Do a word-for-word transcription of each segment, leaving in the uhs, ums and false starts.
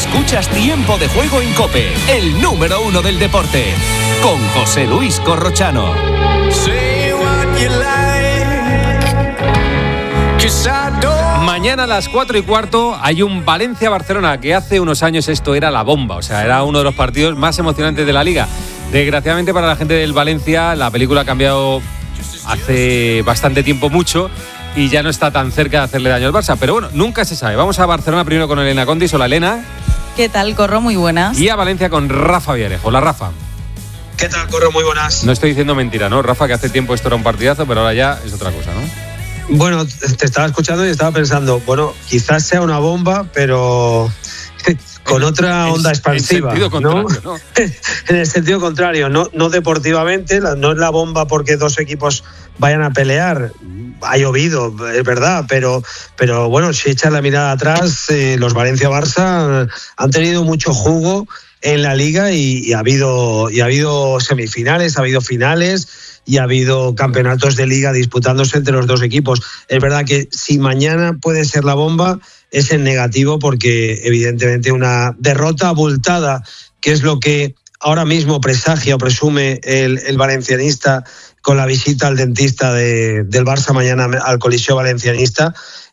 Escuchas Tiempo de Juego en COPE, el número uno del deporte, con José Luis Corrochano. Mañana a las cuatro y cuarto hay un Valencia-Barcelona, que hace unos años esto era la bomba, o sea, era uno de los partidos más emocionantes de la Liga. Desgraciadamente para la gente del Valencia, la película ha cambiado hace bastante tiempo mucho y ya no está tan cerca de hacerle daño al Barça, pero bueno, nunca se sabe. Vamos a Barcelona primero con Elena Condis. Hola, Elena. ¿Qué tal, Corro? Muy buenas. Y a Valencia con Rafa Villarejo. Hola, Rafa. ¿Qué tal, Corro? Muy buenas. No estoy diciendo mentira, ¿no, Rafa? Que hace tiempo esto era un partidazo, pero ahora ya es otra cosa, ¿no? Bueno, te estaba escuchando y estaba pensando, bueno, quizás sea una bomba, pero con otra onda expansiva. En sentido contrario, ¿no? ¿no? En el sentido contrario, no, no deportivamente, no es la bomba porque dos equipos vayan a pelear. Ha llovido, es verdad, pero, pero bueno, si echas la mirada atrás, eh, los Valencia-Barça han tenido mucho jugo en la Liga y, y, ha habido, y ha habido semifinales, ha habido finales y ha habido campeonatos de Liga disputándose entre los dos equipos. Es verdad que si mañana puede ser la bomba, es en negativo porque evidentemente una derrota abultada, que es lo que ahora mismo presagia o presume el, el valencianista con la visita al dentista de, del Barça mañana al Coliseo Valencianista,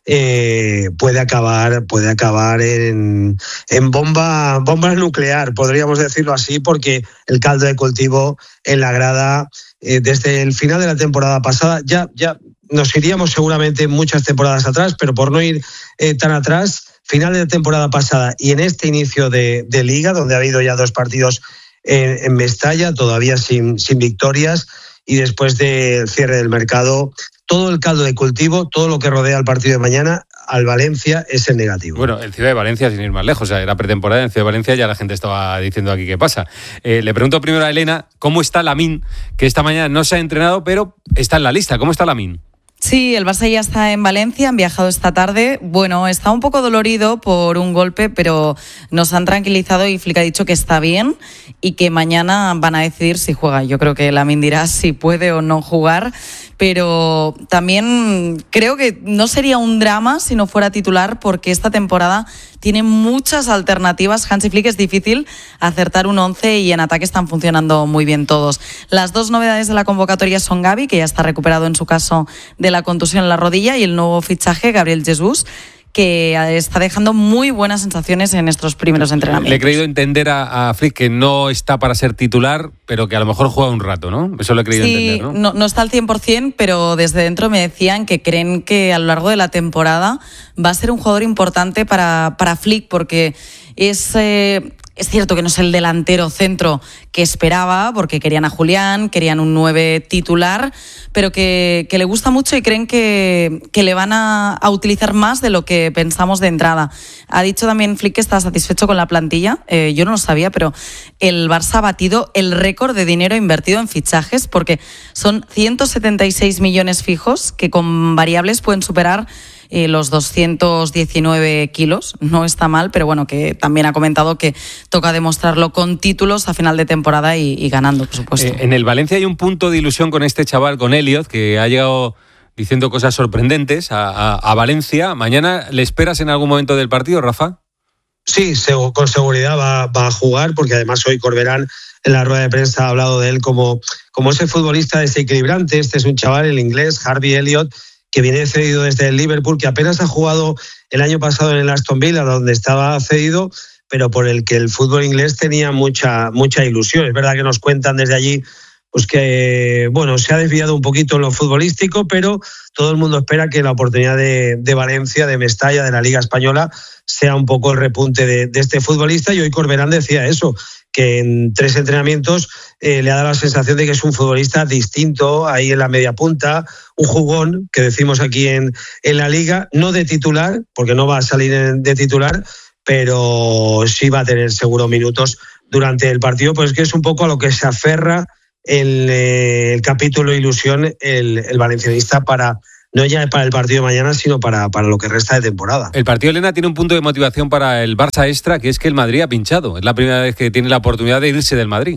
eh, puede acabar puede acabar en, en bomba bomba nuclear, podríamos decirlo así, porque el caldo de cultivo en la grada eh, desde el final de la temporada pasada, ya, ya nos iríamos seguramente muchas temporadas atrás, pero por no ir eh, tan atrás, final de la temporada pasada y en este inicio de, de Liga, donde ha habido ya dos partidos en, en Mestalla, todavía sin, sin victorias, y después del cierre del mercado, todo el caldo de cultivo, todo lo que rodea al partido de mañana, al Valencia es el negativo. Bueno, en Ciudad de Valencia, sin ir más lejos, o sea, era pretemporada en Ciudad de Valencia, ya la gente estaba diciendo aquí qué pasa. Eh, le pregunto primero a Elena, ¿cómo está Lamine? Que esta mañana no se ha entrenado, pero está en la lista. ¿Cómo está Lamine? Sí, el Barça ya está en Valencia, han viajado esta tarde. Bueno, está un poco dolorido por un golpe, pero nos han tranquilizado y Flick ha dicho que está bien y que mañana van a decidir si juega. Yo creo que Lamine dirá si puede o no jugar, pero también creo que no sería un drama si no fuera titular, porque esta temporada tiene muchas alternativas. Hansi Flick es difícil acertar un once y en ataque están funcionando muy bien todos. Las dos novedades de la convocatoria son Gavi, que ya está recuperado en su caso de la contusión en la rodilla, y el nuevo fichaje, Gabriel Jesús, que está dejando muy buenas sensaciones en estos primeros entrenamientos. Le he creído entender a, a Flick que no está para ser titular, pero que a lo mejor juega un rato, ¿no? Eso lo he creído sí, entender, ¿no? ¿no? No está al cien por ciento, pero desde dentro me decían que creen que a lo largo de la temporada va a ser un jugador importante para, para Flick, porque es... Eh, Es cierto que no es el delantero centro que esperaba, porque querían a Julián, querían un nueve titular, pero que, que le gusta mucho y creen que, que le van a, a utilizar más de lo que pensamos de entrada. Ha dicho también Flick que está satisfecho con la plantilla. Eh, yo no lo sabía, pero el Barça ha batido el récord de dinero invertido en fichajes, porque son ciento setenta y seis millones fijos que con variables pueden superar Eh, los doscientos diecinueve kilos. No está mal, pero bueno, que también ha comentado que toca demostrarlo con títulos a final de temporada y, y ganando, por supuesto. Eh, en el Valencia hay un punto de ilusión con este chaval, con Elliot, que ha llegado diciendo cosas sorprendentes a, a, a Valencia. ¿Mañana le esperas en algún momento del partido, Rafa? Sí, con seguridad va, va a jugar, porque además hoy Corberán en la rueda de prensa ha hablado de él como, como ese futbolista desequilibrante. Este es un chaval, el inglés, Harvey Elliott, que viene cedido desde el Liverpool, que apenas ha jugado el año pasado en el Aston Villa, donde estaba cedido, pero por el que el fútbol inglés tenía mucha, mucha ilusión. Es verdad que nos cuentan desde allí pues que bueno, se ha desviado un poquito en lo futbolístico, pero todo el mundo espera que la oportunidad de, de Valencia, de Mestalla, de la Liga Española, sea un poco el repunte de, de este futbolista. Y hoy Corberán decía eso, que en tres entrenamientos eh, le ha dado la sensación de que es un futbolista distinto ahí en la media punta, un jugón, que decimos aquí en, en la Liga, no de titular, porque no va a salir de titular, pero sí va a tener seguro minutos durante el partido, pues que es un poco a lo que se aferra el, eh, el capítulo ilusión el, el valencianista para... no ya para el partido de mañana, sino para, para lo que resta de temporada. El partido, Elena, tiene un punto de motivación para el Barça extra, que es que el Madrid ha pinchado. Es la primera vez que tiene la oportunidad de irse del Madrid.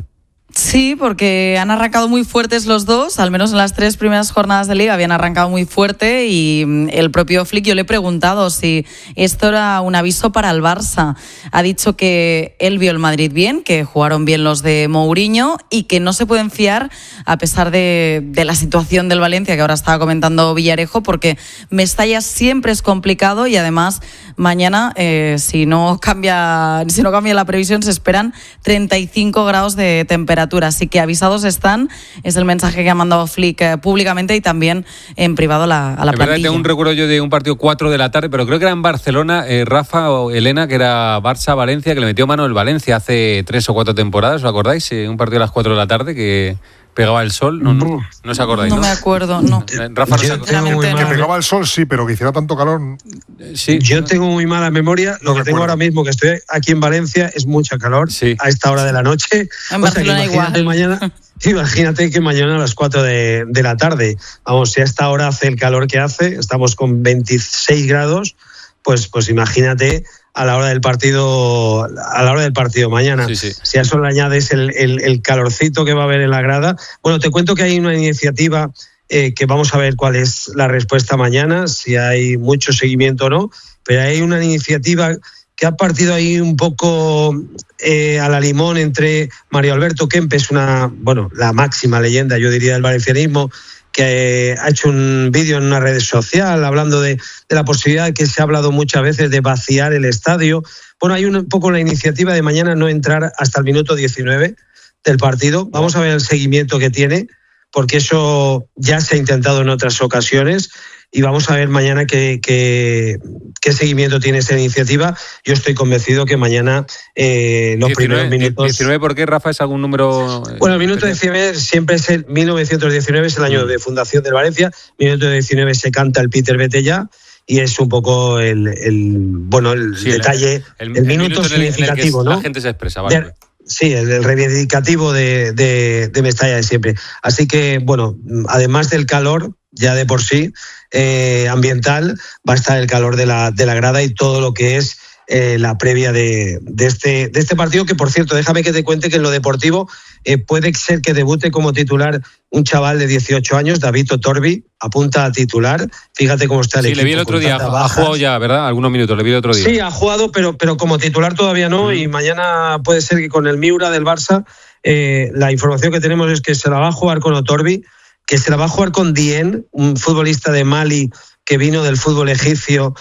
Sí, porque han arrancado muy fuertes los dos, al menos en las tres primeras jornadas de Liga habían arrancado muy fuerte y el propio Flick, yo le he preguntado si esto era un aviso para el Barça. Ha dicho que él vio el Madrid bien, que jugaron bien los de Mourinho y que no se pueden fiar a pesar de, de la situación del Valencia, que ahora estaba comentando Villarejo, porque Mestalla siempre es complicado y además mañana, eh, si no cambia, si no cambia la previsión, se esperan treinta y cinco grados de temperatura. Así que avisados están, es el mensaje que ha mandado Flick eh, públicamente y también en privado la, a la en plantilla. Verdad, tengo un recuerdo yo de un partido cuatro de la tarde, pero creo que era en Barcelona, eh, Rafa o Elena, que era Barça-Valencia, que le metió mano el Valencia hace tres o cuatro temporadas, ¿os acordáis? Eh, un partido a las cuatro de la tarde que pegaba el sol, no, no, no os acordáis, ¿no? ¿no? No me acuerdo, no. Rafa, no se acuerda. Que pegaba el sol, sí, pero que hiciera tanto calor. Sí. Yo tengo muy mala memoria. Lo No que recuerdo. tengo ahora mismo, que estoy aquí en Valencia, es mucha calor Sí. a esta hora de la noche. En O sea, que Barcelona imagínate igual. mañana, imagínate que mañana a las cuatro de, de la tarde, vamos, si a esta hora hace el calor que hace, estamos con veintiséis grados, pues, pues imagínate a la hora del partido, a la hora del partido mañana. Sí, sí. Si a eso le añades el, el, el calorcito que va a haber en la grada. Bueno, te cuento que hay una iniciativa eh, que vamos a ver cuál es la respuesta mañana, si hay mucho seguimiento o no, pero hay una iniciativa que ha partido ahí un poco eh, a la limón entre Mario Alberto Kempes, una, bueno, la máxima leyenda, yo diría, del valencianismo, que ha hecho un vídeo en una red social hablando de, de la posibilidad que se ha hablado muchas veces de vaciar el estadio. Bueno, hay un poco la iniciativa de mañana no entrar hasta el minuto diecinueve del partido. Vamos a ver el seguimiento que tiene, porque eso ya se ha intentado en otras ocasiones. Y vamos a ver mañana qué, qué, qué seguimiento tiene esa iniciativa. Yo estoy convencido que mañana eh, los diecinueve, primeros minutos... diecinueve, ¿por qué, Rafa? ¿Es algún número...? Bueno, el minuto diecinueve siempre es el mil novecientos diecinueve, es el año de fundación del Valencia. Minuto diecinueve se canta el Peter Vete Ya y es un poco el, el bueno el Sí, detalle, el, el, el minuto, minuto significativo, en el que ¿no? La gente se expresa, vale. De, sí, el, el reivindicativo de, de, de Mestalla de siempre. Así que, bueno, además del calor, ya de por sí, eh, ambiental, va a estar el calor de la, de la grada y todo lo que es eh, la previa de, de, este, de este partido, que por cierto, déjame que te cuente que en lo deportivo eh, puede ser que debute como titular un chaval de dieciocho años, David Otorbi, apunta a titular, fíjate cómo está el sí, equipo. Sí, le vi el otro día, ha jugado ya, ¿verdad? Algunos minutos, le vi el otro día. Sí, ha jugado, pero, pero como titular todavía no, mm. y mañana puede ser que con el Miura del Barça, eh, la información que tenemos es que se la va a jugar con Otorbi, que se la va a jugar con Dien, un futbolista de Mali que vino del fútbol egipcio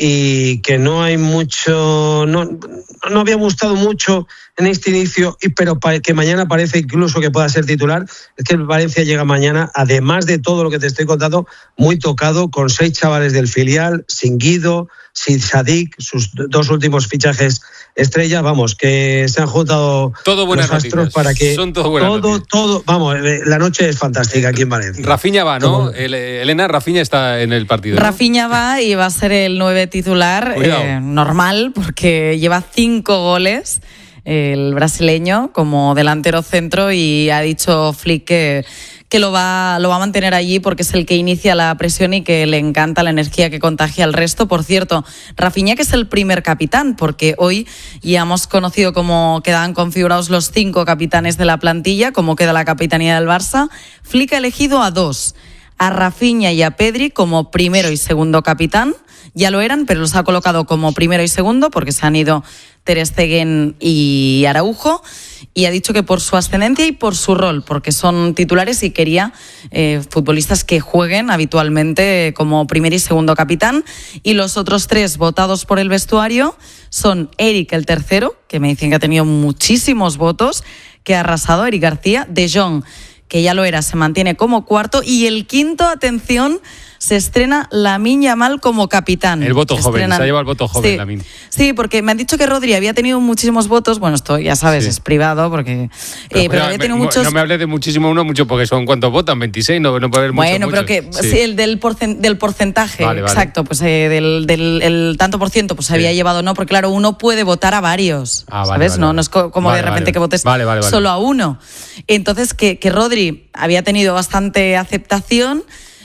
y que no hay mucho, no, no había gustado mucho en este inicio, y pero que mañana parece incluso que pueda ser titular. Es que el Valencia llega mañana, además de todo lo que te estoy contando, muy tocado, con seis chavales del filial, sin Guido, sin Sadik, sus dos últimos fichajes estrella, vamos, que se han juntado todo buenas los astros noticias. Para que son todo buenas todo, noticias. todo, vamos, la noche es fantástica aquí en Valencia. Rafinha va, ¿no? Como... Elena, Rafinha está en el partido, ¿no? Rafinha va y va a ser el nueve titular, eh, normal, porque lleva cinco goles el brasileño como delantero centro, y ha dicho Flick que, que lo va, lo va a mantener allí porque es el que inicia la presión y que le encanta la energía que contagia al resto. Por cierto, Rafinha, que es el primer capitán, porque hoy ya hemos conocido cómo quedan configurados los cinco capitanes de la plantilla, cómo queda la capitanía del Barça. Flick ha elegido a dos, a Rafinha y a Pedri como primero y segundo capitán. Ya lo eran, pero los ha colocado como primero y segundo porque se han ido Ter Stegen y Araujo, y ha dicho que por su ascendencia y por su rol, porque son titulares y quería eh, futbolistas que jueguen habitualmente como primer y segundo capitán. Y los otros tres votados por el vestuario son Eric, el tercero, que me dicen que ha tenido muchísimos votos, que ha arrasado, Eric García, De Jong, que ya lo era, se mantiene como cuarto, y el quinto, atención, se estrena Lamine Yamal como capitán. El voto se joven, estrenan... se ha llevado el voto joven, sí. Lamine. Sí, porque me han dicho que Rodri había tenido muchísimos votos. Bueno, esto ya sabes, sí. es privado, porque pero, eh, pero había tenido me, muchos. No me hables de muchísimo uno, mucho, porque son cuántos votan, veintiséis, no, no puede haber muchos. Bueno, pero muchos. que sí, sí el del, porcen, del porcentaje, vale, vale. exacto, pues eh, del, del el tanto por ciento, pues se sí. había llevado, no, porque claro, uno puede votar a varios, ah, vale, ¿sabes? Vale, no, vale. no es co- como vale, de repente vale, que votes vale, vale, vale. solo a uno. Entonces, que, que Rodri había tenido bastante aceptación.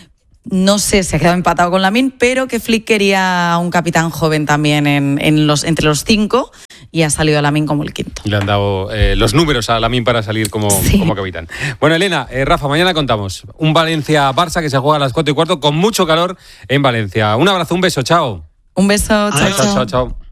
No sé si ha quedado empatado con Lamine, pero que Flick quería un capitán joven también en, en los, entre los cinco, y ha salido Lamine como el quinto. Le han dado eh, los números a Lamine para salir como, sí. como capitán. Bueno, Elena, eh, Rafa, mañana contamos un Valencia-Barça que se juega a las cuatro y cuarto con mucho calor en Valencia. Un abrazo, un beso, chao. Un beso, chao, chao, chao, chao.